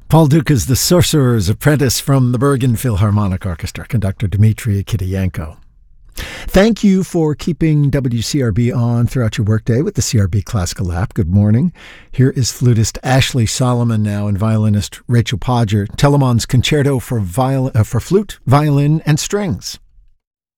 Paul Duke is the Sorcerer's Apprentice from the Bergen Philharmonic Orchestra, conductor Dmitri Kiriyenko. Thank you for keeping WCRB on throughout your workday with the CRB Classical app. Good morning. Here is flutist Ashley Solomon now and violinist Rachel Podger, Telemann's Concerto for flute, violin, and strings.